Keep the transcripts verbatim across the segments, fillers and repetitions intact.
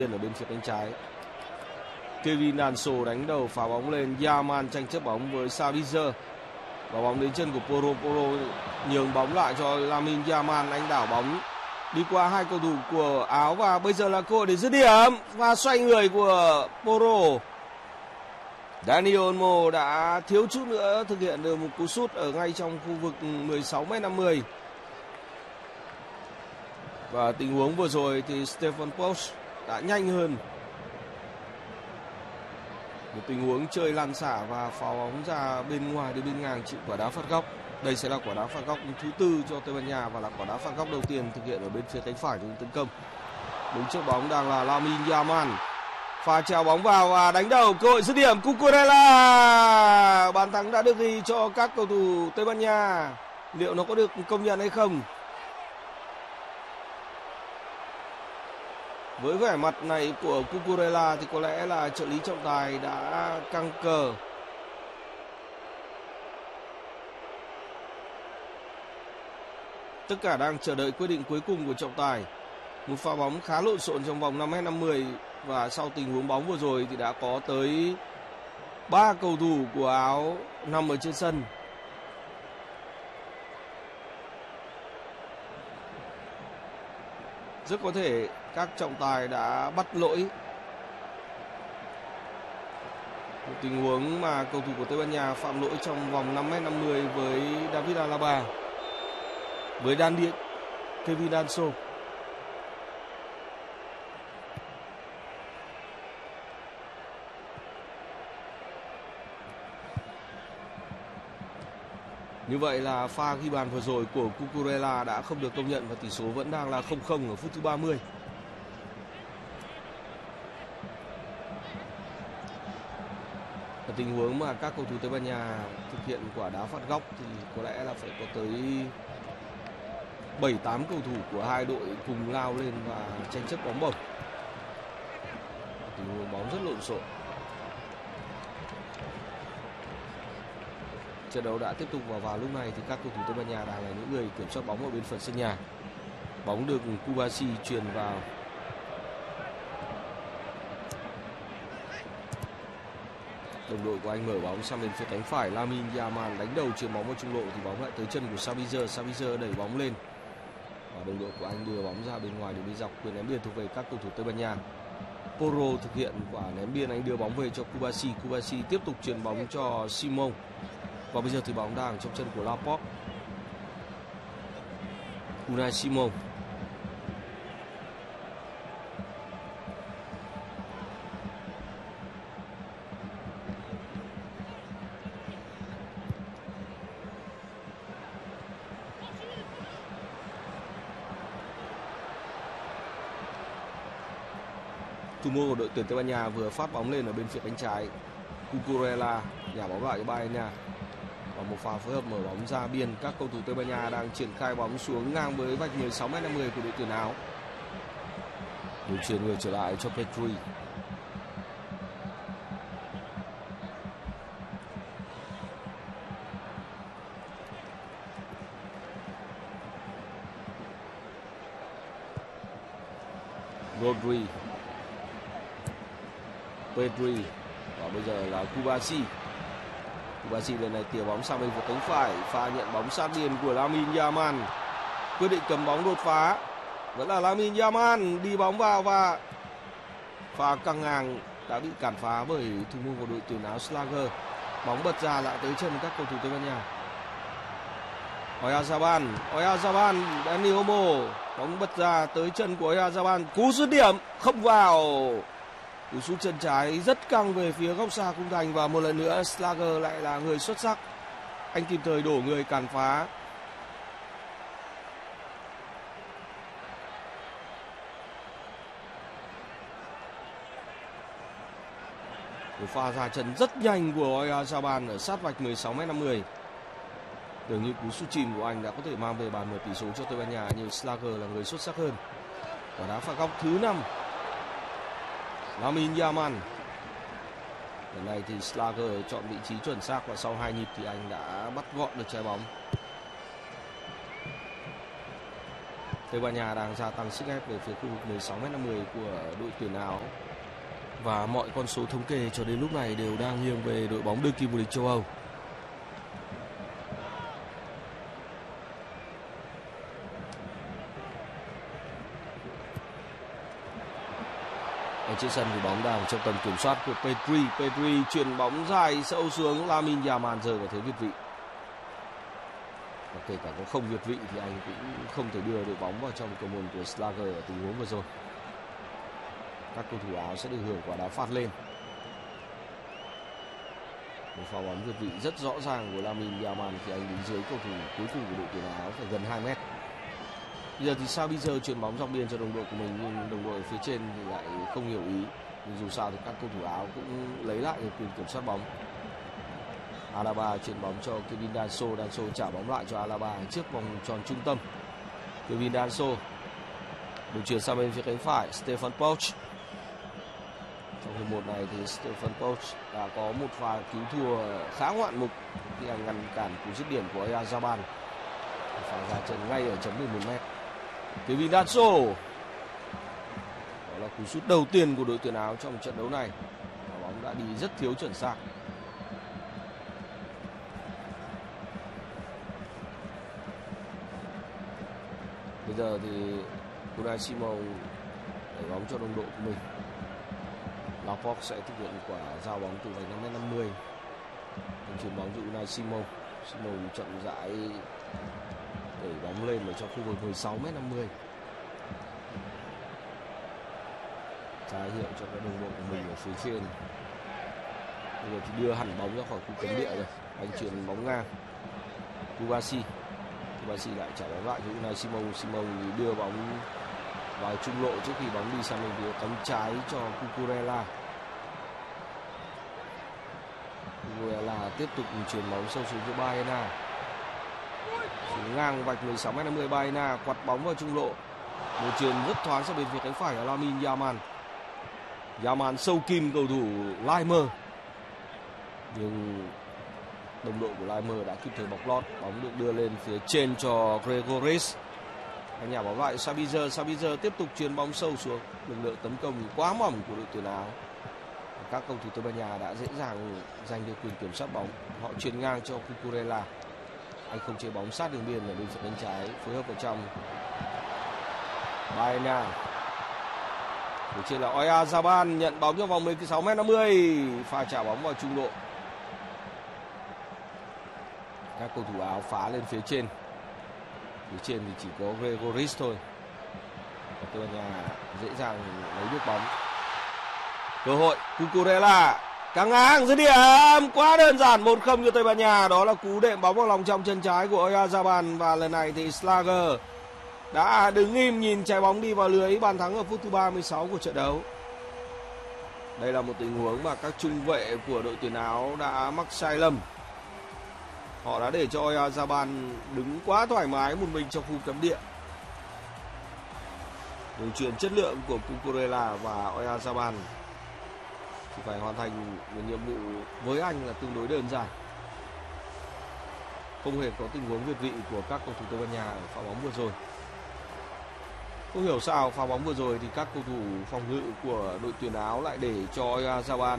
ở bên phía cánh trái. Kevin Danso đánh đầu phá bóng lên, Yaman tranh chấp bóng với Savitzer và bóng đến chân của Porro. Porro nhường bóng lại cho Lamine Yamal, anh đảo bóng đi qua hai cầu thủ của Áo và bây giờ là cơ hội để dứt điểm và xoay người của Porro. Dani Olmo đã thiếu chút nữa thực hiện được một cú sút ở ngay trong khu vực mười sáu mét năm mươi. Và tình huống vừa rồi thì Stefan Posch đã nhanh hơn. Một tình huống chơi lăn xả và phá bóng ra bên ngoài đến bên ngang chịu quả đá phạt góc. Đây sẽ là quả đá phạt góc thứ tư cho Tây Ban Nha và là quả đá phạt góc đầu tiên thực hiện ở bên phía cánh phải trong tấn công. Đứng trước bóng đang là Lamine Yamal. Pha treo bóng vào và đánh đầu, cơ hội dứt điểm Cucurella. Bàn thắng đã được ghi cho các cầu thủ Tây Ban Nha. Liệu nó có được công nhận hay không? Với vẻ mặt này của Cucurella thì có lẽ là trợ lý trọng tài đã căng cờ. Tất cả đang chờ đợi quyết định cuối cùng của trọng tài. Một pha bóng khá lộn xộn trong vòng năm mét năm mươi và sau tình huống bóng vừa rồi thì đã có tới ba cầu thủ của Áo nằm ở trên sân. Rất có thể các trọng tài đã bắt lỗi. Một tình huống mà cầu thủ của Tây Ban Nha phạm lỗi trong vòng năm mét năm mươi với David Alaba, với đan điện Kevin Danso. Như vậy là pha ghi bàn vừa rồi của Cucurella đã không được công nhận và tỷ số vẫn đang là không không ở phút thứ ba mươi. Ở tình huống mà các cầu thủ Tây Ban Nha thực hiện quả đá phạt góc thì có lẽ là phải có tới bảy tám cầu thủ của hai đội cùng lao lên và tranh chấp bóng bổng. Tình huống bóng rất lộn xộn. Trận đấu đã tiếp tục và vào lúc này thì các cầu thủ Tây Ban Nha đang là những người kiểm soát bóng ở bên phần sân nhà. Bóng được Kubasi truyền vào. Đồng đội của anh mở bóng sang bên phía cánh phải, Lamine Yamal đánh đầu chuyền bóng vào trung lộ thì bóng lại tới chân của Savitzer. Savitzer đẩy bóng lên và đồng đội của anh đưa bóng ra bên ngoài để đi dọc, quyền ném biên thuộc về các cầu thủ Tây Ban Nha. Porro thực hiện quả ném biên, anh đưa bóng về cho Kubasi. Kubasi tiếp tục chuyền bóng cho Simon. Và bây giờ thì bóng đang trong chân của Laporte. Unai Simon. Thủ môn của đội tuyển Tây Ban Nha vừa phát bóng lên ở bên phía cánh trái. Cucurella nhả bóng lại cho Bayern Nha. Và một pha phối hợp mở bóng ra biên, các cầu thủ Tây Ban Nha đang triển khai bóng xuống ngang với vạch mười sáu mét năm mươi của đội tuyển Áo. Điều chuyển ngược trở lại cho Pedri. Rodri. Pedri. Và bây giờ là Kubasi. Kubasi lần này tỉa bóng sang bên phía cánh phải, pha nhận bóng sát biên của Lamine Yamal. Quyết định cầm bóng đột phá vẫn là Lamine Yamal, đi bóng vào và pha căng ngang đã bị cản phá bởi thủ môn của đội tuyển Áo Schlager. Bóng bật ra lại tới chân các cầu thủ Tây Ban Nha. Oyarzabal, Oyarzabal, Dani Olmo, bóng bật ra tới chân của Oyarzabal, cú dứt điểm không vào. Cú sút chân trái rất căng về phía góc xa khung thành và một lần nữa Schlager lại là người xuất sắc. Anh kịp thời đổ người cản phá. Một pha ra chân rất nhanh của Oyarzabal ở sát vạch mười sáu mét năm mươi. Tưởng như cú sút chìm của anh đã có thể mang về bàn mở tỷ số cho Tây Ban Nha, nhưng Schlager là người xuất sắc hơn. Quả đá phạt góc thứ năm. Lamine Yamal. Lần này thì Schlager chọn vị trí chuẩn xác và sau hai nhịp thì anh đã bắt gọn được trái bóng. Tây Ban Nha đang gia tăng sức ép về phía khu vực mười sáu mét năm mươi của đội tuyển Áo. Và mọi con số thống kê cho đến lúc này đều đang nghiêng về đội bóng đương kim vô địch châu Âu. Ở trên sân thì bóng đang trong tầm kiểm soát của Pedri. Pedri chuyền bóng dài sâu xuống, Lamine Yamal rơi vào thế việt vị. Và kể cả có không việt vị thì anh cũng không thể đưa đội bóng vào trong cầu môn của Schlager ở tình huống vừa rồi. Các cầu thủ Áo sẽ được hưởng quả đá phạt lên. Một pha bóng việt vị rất rõ ràng của Lamine Yamal khi anh đứng dưới cầu thủ cuối cùng của đội tuyển Áo phải gần hai mét. Bây giờ thì Sabitzer chuyền bóng dọc biên cho đồng đội của mình, nhưng đồng đội phía trên thì lại không hiểu ý. Nhưng dù sao thì các cầu thủ Áo cũng lấy lại được quyền kiểm soát bóng. Alaba chuyền bóng cho Kevin Danso, Danso trả bóng lại cho Alaba trước vòng tròn trung tâm. Kevin Danso được chuyển sang bên phía cánh phải, Stefan Poch. Trong hiệp một này thì Stefan Poch đã có một pha cứu thua khá ngoạn mục khi anh ngăn cản cú dứt điểm của Oyarzabal. Pha ra chân ngay ở chấm mười một mét. Kevin Danso. Đó là cú sút đầu tiên của đội tuyển Áo trong trận đấu này. Quả bóng đã đi rất thiếu chuẩn xác. Bây giờ thì Unai Simon đẩy bóng cho đồng đội của mình. Laporte sẽ thực hiện quả giao bóng từ vạch năm mét năm mươi. Chuyền bóng cho Unai Simon. Simon chậm rãi đẩy bóng lên ở trong khu vực mười sáu mét năm mươi. Ra hiệu cho các đồng đội của mình ở phía trên. Bây giờ thì đưa hẳn bóng ra khỏi khu cấm địa rồi. Anh chuyền bóng ngang. Kubasi. Kubasi lại trả bóng lại cho Unai Simon. Simon thì đưa bóng vào trung lộ trước khi bóng đi sang bên phía cánh trái cho Cucurella. Cucurella tiếp tục chuyền bóng sâu xuống cho Baena. Xuống ngang vạch mười sáu mét năm mươi, Baena quặt bóng vào trung lộ. Một chuyền rất thoáng sang bên phía cánh phải là Lamine Yamal. Yamal sâu kim cầu thủ Laimer. Nhưng đồng đội của Laimer đã kịp thời bọc lót, bóng được đưa lên phía trên cho Gregoris. Anh nhà bóng lại Sabitzer, Sabitzer tiếp tục chuyền bóng sâu xuống. Lực lượng tấn công quá mỏng của đội tuyển Áo. Các cầu thủ Tây Ban Nha đã dễ dàng giành được quyền kiểm soát bóng. Họ chuyền ngang cho Cucurella. Anh không chế bóng sát đường biên ở bên phía cánh trái, phối hợp vào trong. Baena. Ở trên là Oyarzabal nhận bóng trong vòng mười sáu mét năm mươi, pha trả bóng vào trung lộ. Các cầu thủ Áo phá lên phía trên. Phía trên thì chỉ có Gregoris thôi. Và Tây Ban Nha dễ dàng lấy được bóng. Cơ hội Cucurella căng ngang dứt điểm, quá đơn giản, một không cho Tây Ban Nha. Đó là cú đệm bóng vào lòng trong chân trái của Oyarzabal. Và lần này thì Schlager đã đứng im nhìn trái bóng đi vào lưới, bàn thắng ở phút thứ ba mươi sáu của trận đấu. Đây là một tình huống mà các trung vệ của đội tuyển Áo đã mắc sai lầm. Họ đã để cho Oyarzabal đứng quá thoải mái một mình trong khu cấm địa. Đường chuyền chất lượng của Cucurella và Oyarzabal thì phải hoàn thành một nhiệm vụ với anh là tương đối đơn giản. Không hề có tình huống việt vị của các cầu thủ Tây Ban Nha ở pha bóng vừa rồi. Không hiểu sao pha bóng vừa rồi thì các cầu thủ phòng ngự của đội tuyển Áo lại để cho Oyarzabal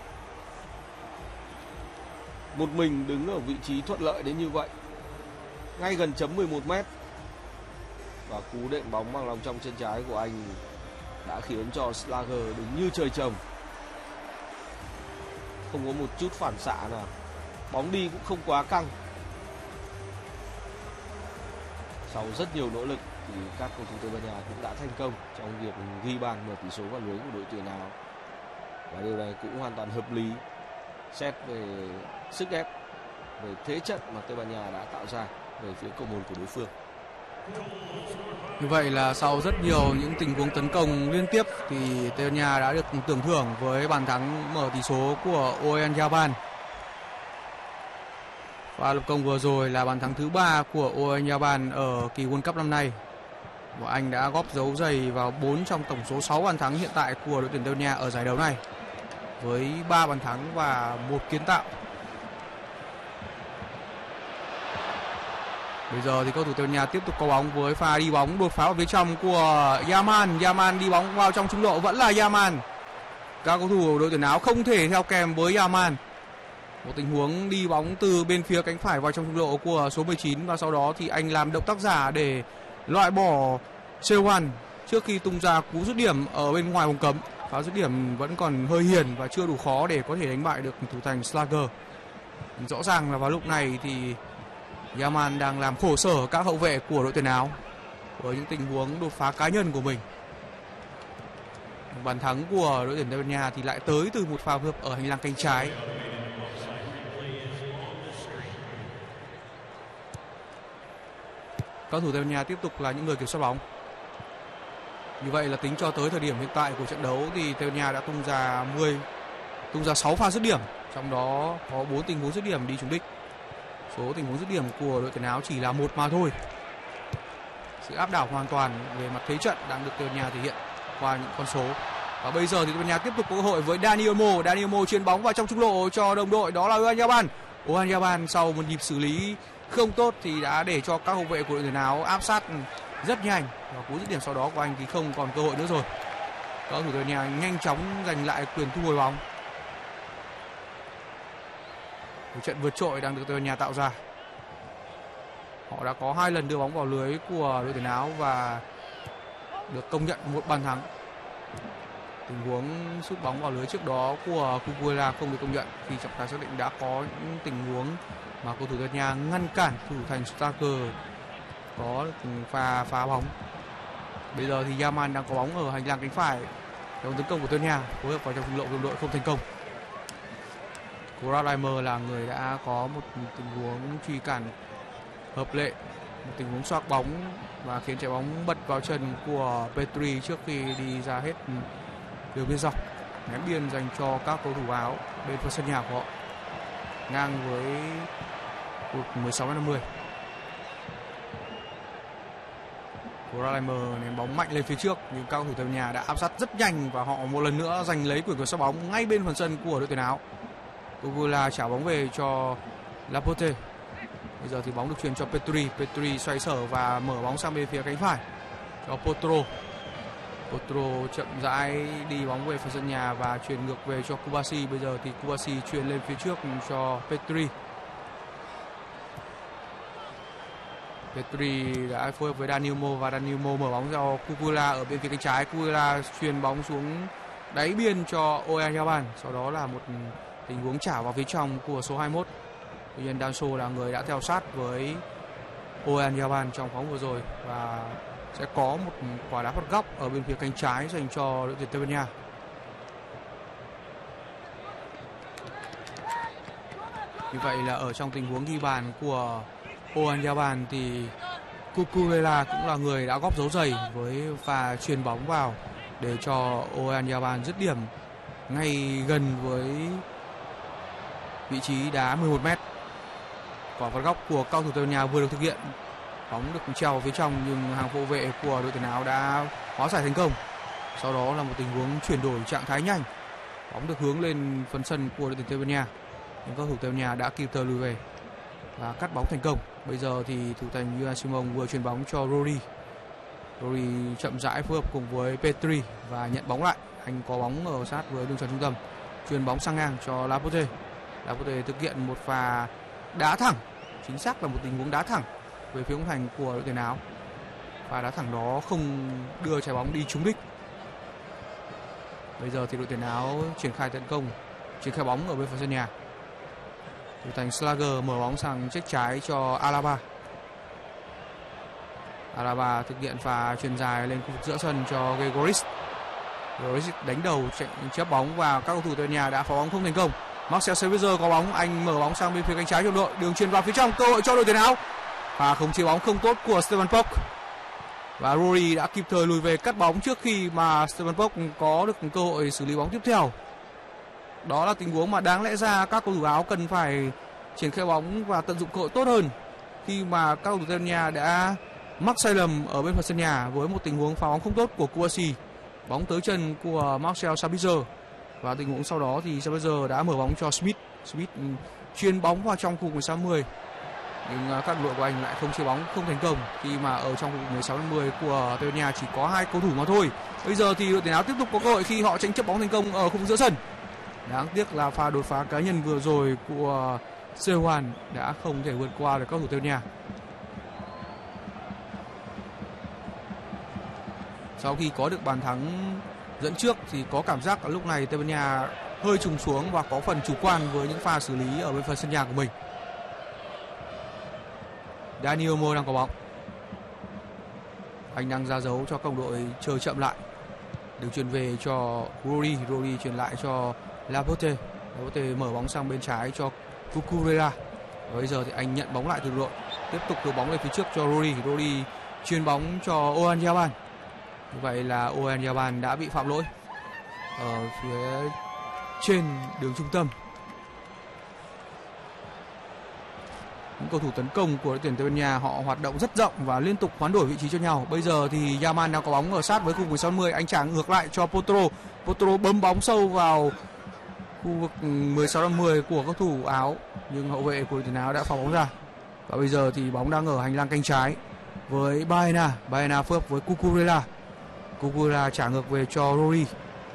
một mình đứng ở vị trí thuận lợi đến như vậy, ngay gần chấm mười một mét. Và cú đệm bóng bằng lòng trong chân trái của anh đã khiến cho Schlager đứng như trời trồng, không có một chút phản xạ nào. Bóng đi cũng không quá căng. Sau rất nhiều nỗ lực thì các cầu thủ Tây Ban Nha cũng đã thành công trong việc ghi bàn mở tỷ số vào lưới của đội tuyển Áo. Và điều này cũng hoàn toàn hợp lý xét về sức ép, về thế trận mà Tây Ban Nha đã tạo ra về phía cầu môn của đối phương. Như vậy là sau rất nhiều những tình huống tấn công liên tiếp thì Tây Ban Nha đã được tưởng thưởng với bàn thắng mở tỷ số của Oyarzabal. Và lập công vừa rồi là bàn thắng thứ ba của Oyarzabal ở kỳ World Cup năm nay. Và anh đã góp dấu giày vào bốn trong tổng số sáu bàn thắng hiện tại của đội tuyển Tây Ban Nha ở giải đấu này, với ba bàn thắng và một kiến tạo. Bây giờ thì cầu thủ Tây Ban Nha tiếp tục có bóng với pha đi bóng đột phá vào phía trong của Yaman. Yaman đi bóng vào trong trung lộ, vẫn là Yaman. Các cầu thủ đội tuyển áo không thể theo kèm với Yaman. Một tình huống đi bóng từ bên phía cánh phải vào trong trung lộ của số mười chín, và sau đó thì anh làm động tác giả để loại bỏ Sewan trước khi tung ra cú dứt điểm ở bên ngoài vùng cấm. Pha dứt điểm vẫn còn hơi hiền và chưa đủ khó để có thể đánh bại được thủ thành Slager. Rõ ràng là vào lúc này thì Yaman đang làm khổ sở các hậu vệ của đội tuyển áo với những tình huống đột phá cá nhân của mình. Bàn thắng của đội tuyển Tây Ban Nha thì lại tới từ một pha hợp ở hành lang cánh trái. Các thủ Tây Ban Nha tiếp tục là những người kiểm soát bóng. Như vậy là tính cho tới thời điểm hiện tại của trận đấu thì Tây Ban Nha đã tung ra mười tung ra sáu pha dứt điểm, trong đó có bốn tình huống dứt điểm đi trúng đích. Số tình huống dứt điểm của đội tuyển áo chỉ là một mà thôi. Sự áp đảo hoàn toàn về mặt thế trận đang được Tây Ban Nha thể hiện qua những con số. Và bây giờ thì Tây Ban Nha tiếp tục có cơ hội với Dani Olmo. Dani Olmo chuyền bóng vào trong trung lộ cho đồng đội, đó là Oyarzabal. Oyarzabal sau một nhịp xử lý không tốt thì đã để cho các hậu vệ của đội tuyển áo áp sát rất nhanh, và cú dứt điểm sau đó của anh thì không còn cơ hội nữa rồi. Các thủ Tây Ban Nha nhanh chóng giành lại quyền thu hồi bóng. Một trận vượt trội đang được Tây Ban Nha tạo ra. Họ đã có hai lần đưa bóng vào lưới của đội tuyển áo và được công nhận một bàn thắng. Tình huống sút bóng vào lưới trước đó của Cucurella không được công nhận khi trọng tài xác định đã có những tình huống mà cầu thủ Tây Ban Nha ngăn cản thủ thành Starker có pha phá bóng. Bây giờ thì Yaman đang có bóng ở hành lang cánh phải. Trong tấn công của Tây Ban Nha phối hợp vào trong trung lộ đồng đội không thành công. Koralaimer là người đã có một tình huống truy cản hợp lệ, một tình huống xoạc bóng và khiến trái bóng bật vào chân của Petri trước khi đi ra hết đường biên dọc, ném biên dành cho các cầu thủ áo bên phần sân nhà của họ, ngang với cuộc mười sáu năm mươi. Koralaimer ném bóng mạnh lên phía trước nhưng các cầu thủ Tây Ban Nha đã áp sát rất nhanh và họ một lần nữa giành lấy quyền kiểm soát bóng ngay bên phần sân của đội tuyển áo. Cucurella trả bóng về cho Laporte. Bây giờ thì bóng được chuyền cho Petri. Petri xoay sở và mở bóng sang bên phía cánh phải cho Potro. Potro chậm rãi đi bóng về phần sân nhà và chuyền ngược về cho Kubasi. Bây giờ thì Kubasi chuyền lên phía trước cho Petri. Petri đã phối hợp với Dani Olmo và Dani Olmo mở bóng cho Cucurella ở bên phía cánh trái. Cucurella chuyền bóng xuống đáy biên cho Oyarzabal. Sau đó là một tình huống trả vào phía trong của số hai mươi mốt. Tuy nhiên Danso là người đã theo sát với Oyarzabal trong bóng vừa rồi và sẽ có một quả đá phạt góc ở bên phía cánh trái dành cho đội tuyển Tây Ban Nha. Như vậy là ở trong tình huống ghi bàn của Oyarzabal thì Cucurella cũng là người đã góp dấu giày với pha chuyền bóng vào để cho Oyarzabal dứt điểm ngay gần với vị trí đá mười một mét. Quả phạt góc của cao thủ Tây Ban Nha vừa được thực hiện, bóng được treo vào phía trong nhưng hàng hậu vệ của đội tuyển áo đã hóa giải thành công. Sau đó là một tình huống chuyển đổi trạng thái nhanh, bóng được hướng lên phần sân của đội tuyển Tây Ban Nha nhưng cao thủ Tây Ban Nha đã kịp thời lùi về và cắt bóng thành công. Bây giờ thì thủ thành Unai Simon vừa chuyền bóng cho Rory. Rory chậm rãi phối hợp cùng với Petri và nhận bóng lại. Anh có bóng ở sát với đường chắn trung tâm, chuyền bóng sang ngang cho Laporte. Laporte thực hiện một pha đá thẳng, chính xác là một tình huống đá thẳng về phía khung thành của đội tuyển áo. Và đá thẳng đó không đưa trái bóng đi trúng đích. Bây giờ thì đội tuyển áo triển khai tấn công, triển khai bóng ở bên phần sân nhà. Thủ thành Slager mở bóng sang check trái cho Alaba. Alaba thực hiện pha chuyền dài lên khu vực giữa sân cho Gregoris. Gregoris đánh đầu chạy chớp bóng và các cầu thủ Tây Ban Nha đã phá bóng không thành công. Marcel Sabitzer có bóng, anh mở bóng sang bên phía cánh trái cho đội, đường chuyền vào phía trong, cơ hội cho đội tuyển áo. Và không chế bóng không tốt của Steven Pok. Và Rory đã kịp thời lùi về cắt bóng trước khi mà Steven Pok có được cơ hội xử lý bóng tiếp theo. Đó là tình huống mà đáng lẽ ra các cầu thủ áo cần phải triển khai bóng và tận dụng cơ hội tốt hơn khi mà các cầu thủ Tây Ban Nha đã mắc sai lầm ở bên phần sân nhà với một tình huống phá bóng không tốt của Kouassi. Bóng tới chân của Marcel Sabitzer và tình huống sau đó thì Sabitzer đã mở bóng cho Smith. Smith chuyền bóng vào trong khu mười sáu mươi. nhưng các đồng đội của anh lại không chơi bóng không thành công khi mà ở trong khu vực mười sáu đến mười của Tây Ban Nha chỉ có hai cầu thủ mà thôi. Bây giờ thì đội tuyển áo tiếp tục có cơ hội khi họ tranh chấp bóng thành công ở khu vực giữa sân. Đáng tiếc là pha đột phá cá nhân vừa rồi của Sewan đã không thể vượt qua được các cầu thủ Tây Ban Nha. Sau khi có được bàn thắng dẫn trước thì có cảm giác là lúc này Tây Ban Nha hơi trùng xuống và có phần chủ quan với những pha xử lý ở bên phần sân nhà của mình. Dani Olmo đang có bóng. Anh đang ra dấu cho công đội chơi chậm lại. Được chuyền về cho Rory, Rory chuyền lại cho Laporte. Laporte mở bóng sang bên trái cho Cucurella. Bây giờ thì anh nhận bóng lại từ đội. Tiếp tục đưa bóng lên phía trước cho Rory. Rory chuyền bóng cho Oyarzabal. Như vậy là Oyarzabal đã bị phạm lỗi ở phía trên đường trung tâm. Những cầu thủ tấn công của đội tuyển Tây Ban Nha họ hoạt động rất rộng và liên tục hoán đổi vị trí cho nhau. Bây giờ thì Yaman đang có bóng ở sát với khu vực mười sáu mười, anh trả ngược lại cho Potro. Potro bấm bóng sâu vào khu vực mười sáu mười của cầu thủ áo, nhưng hậu vệ của đội tuyển áo đã phá bóng ra. Và bây giờ thì bóng đang ở hành lang cánh trái với Baena. Baena phối hợp với Cucurella. Cucurella trả ngược về cho Rory.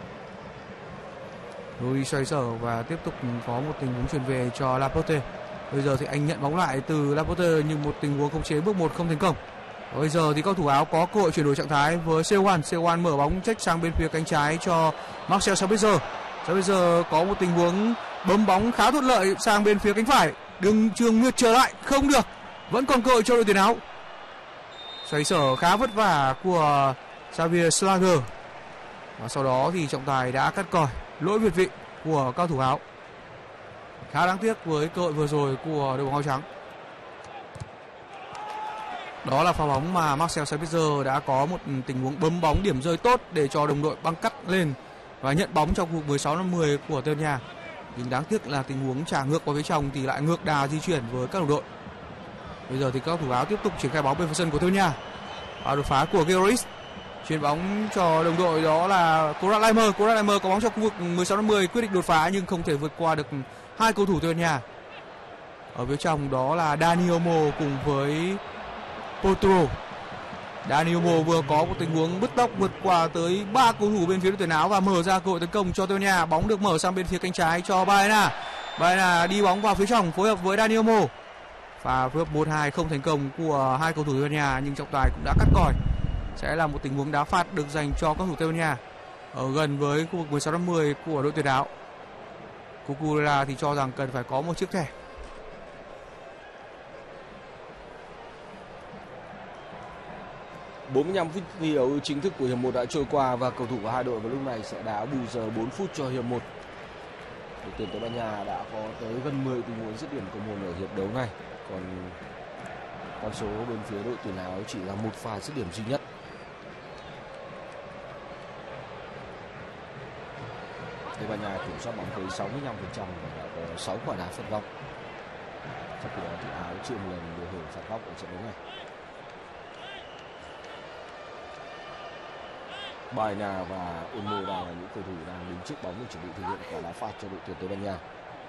Rory xoay sở và tiếp tục có một tình huống chuyền về cho Laporte. Bây giờ thì anh nhận bóng lại từ Laporte nhưng một tình huống khống chế bước một không thành công. Và bây giờ thì cầu thủ áo có cơ hội chuyển đổi trạng thái với Sewan. Sewan mở bóng check sang bên phía cánh trái cho Marcel Sabitzer. Sabitzer có một tình huống bấm bóng khá thuận lợi sang bên phía cánh phải. Đường Trường Nguyệt trở lại không được. Vẫn còn cơ hội cho đội tuyển áo. Xoay sở khá vất vả của Xavier Schlager. Và sau đó thì trọng tài đã cắt còi lỗi việt vị của cao thủ áo. Khá đáng tiếc với cơ hội vừa rồi của đội bóng áo trắng. Đó là pha bóng mà Marcel Sabitzer đã có một tình huống bấm bóng điểm rơi tốt để cho đồng đội băng cắt lên và nhận bóng trong khu vực mười sáu mười của Tây Ban Nha. Nhưng đáng tiếc là tình huống trả ngược vào phía trong thì lại ngược đà di chuyển với các đồng đội. Bây giờ thì các thủ áo tiếp tục triển khai bóng bên phía sân của Tây Ban Nha. Và đột phá của Georis. Chuyền bóng cho đồng đội đó là Konrad Laimer. Konrad Laimer có bóng trong khu vực mười sáu mười, quyết định đột phá nhưng không thể vượt qua được hai cầu thủ Tây Ban Nha. Ở phía trong đó là Dani Olmo cùng với Potro. Dani Olmo vừa có một tình huống bứt tốc vượt qua tới ba cầu thủ bên phía đội tuyển áo và mở ra cơ hội tấn công cho Tây Ban Nha. Bóng được mở sang bên phía cánh trái cho Baena. Baena đi bóng vào phía trong phối hợp với Dani Olmo. Và phối hợp một hai không thành công của hai cầu thủ Tây Ban Nha nhưng trọng tài cũng đã cắt còi. Sẽ là một tình huống đá phạt được dành cho các thủ Tây Ban Nha ở gần với khu vực mười sáu mười của đội tuyển áo. Cucurella thì cho rằng cần phải có một chiếc thẻ. bốn mươi lăm phút thi đấu chính thức của hiệp một đã trôi qua và cầu thủ của hai đội vào lúc này sẽ đá bù giờ bốn phút cho hiệp một. Đội tuyển Tây Ban Nha đã có tới gần mười tình huống dứt điểm cầu môn ở hiệp đấu này, còn con số bên phía đội tuyển áo chỉ là một pha dứt điểm duy nhất. Tây Ban Nha kiểm soát bóng tới sáu mươi lăm phần trăm và đã có sáu quả đá phạt góc. Trong khi đó thì áo chưa một lần được hưởng phạt góc ở trận đấu này. Baena và Olmo đang là những cầu thủ đang đứng trước bóng để chuẩn bị thực hiện quả đá phạt cho đội tuyển Tây Ban Nha.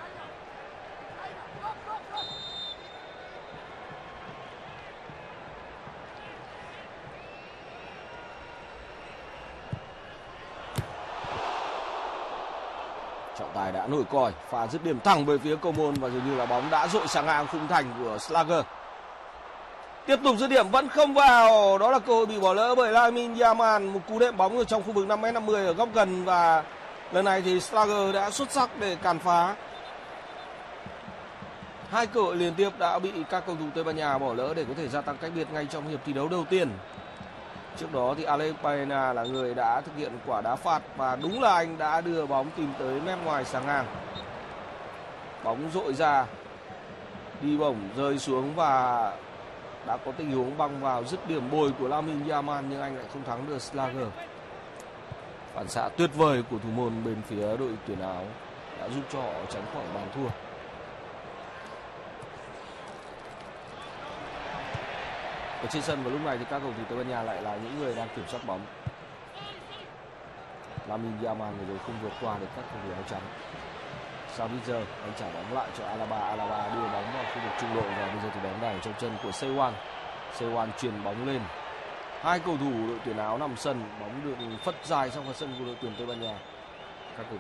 Trọng tài đã nổi còi, pha dứt điểm thẳng về phía cầu môn và dường như là bóng đã dội sang ngang khung thành của Schlager. Tiếp tục dứt điểm vẫn không vào, đó là cơ hội bị bỏ lỡ bởi Lamine Yamal, một cú đệm bóng ở trong khu vực năm mét năm mươi ở góc gần và lần này thì Schlager đã xuất sắc để cản phá. Hai cơ hội liên tiếp đã bị các cầu thủ Tây Ban Nha bỏ lỡ để có thể gia tăng cách biệt ngay trong hiệp thi đấu đầu tiên. Trước đó thì Alex Baena là người đã thực hiện quả đá phạt và đúng là anh đã đưa bóng tìm tới mép ngoài sang ngang. Bóng dội ra, đi bổng rơi xuống và đã có tình huống băng vào dứt điểm bồi của Lamine Yamal nhưng anh lại không thắng được Schlager. Phản xạ tuyệt vời của thủ môn bên phía đội tuyển áo đã giúp cho họ tránh khỏi bàn thua. Ở trên sân vào lúc này thì các cầu thủ Tây Ban Nha lại là những người đang kiểm soát bóng. Lamine Yamal người không vượt qua được các cầu thủ áo trắng. Savitzer anh trả bóng lại cho Alaba. Alaba đưa bóng vào khu vực trung lộ và bây giờ thì bóng đang ở trong chân của Seuan. Seuan chuyền bóng lên. Hai cầu thủ đội tuyển áo nằm sân, bóng được phất dài sang phần sân của đội tuyển Tây Ban Nha.